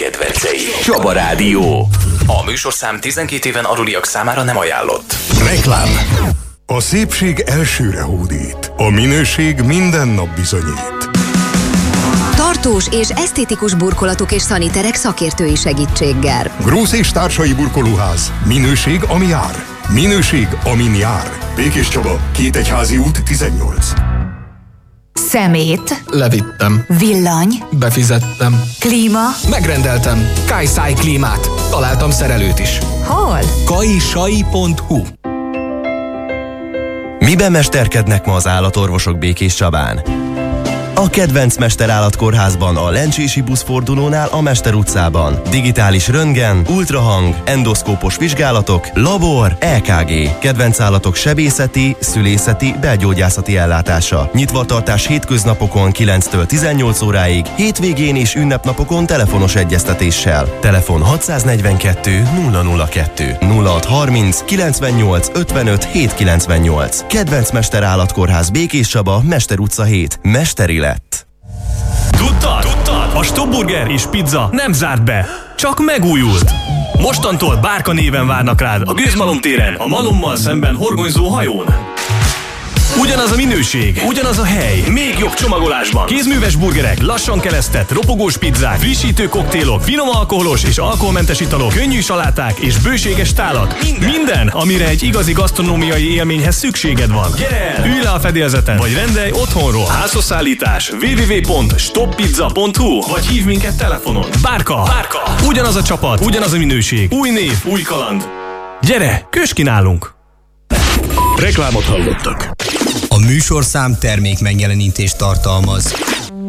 kedvencei. Csaba Rádió. A műsorszám 12 éven aluliak számára nem ajánlott. Reklám. A szépség elsőre hódít. A minőség minden nap bizonyít. Tartós és esztétikus burkolatok és szaniterek szakértői segítséggel. Grósz és társai burkolóház. Minőség, ami jár. Minőség, amin jár. Békés Csaba, Kétegyházi út 18. Szemét. Levittem. Villany. Befizettem. Klíma. Megrendeltem. Kajsáj klímát. Találtam szerelőt is. Hol? kajsai.hu. Miben mesterkednek ma az állatorvosok Békés Csabán? A kedvenc Mesterállatkórházban, a Lencsési buszfordulónál a Mester utcában. Digitális röntgen, ultrahang, endoszkópos vizsgálatok, labor, EKG. Kedvenc állatok sebészeti, szülészeti, belgyógyászati ellátása. Nyitvatartás hétköznapokon 9-től 18 óráig, hétvégén és ünnepnapokon telefonos egyeztetéssel. Telefon 642 002 0630 98 55 798. Kedvenc Mesterállatkórház Békés Csaba, Mester utca 7. Mesteri lett. Tudtad? A Stopburger és pizza nem zárt be, csak megújult. Mostantól Bárka néven várnak rád a Gőzmalom téren, a Malommal szemben horgonyzó hajón. Ugyanaz a minőség, ugyanaz a hely, még jobb csomagolásban. Kézműves burgerek, lassan kelesztett, ropogós pizzák, frissítő koktélok, finom alkoholos és alkoholmentes italok, könnyű saláták és bőséges tálak. Minden, amire egy igazi gasztronómiai élményhez szükséged van. Gyere el, ülj le a fedélzeten, vagy rendelj otthonról. Házhozszállítás www.stoppizza.hu, vagy hív minket telefonon. Bárka. Ugyanaz a csapat, ugyanaz a minőség. Új név, új kaland. Gyere, kös ki nálunk. Reklámot hallottak. A műsorszám termék megjelenítést tartalmaz.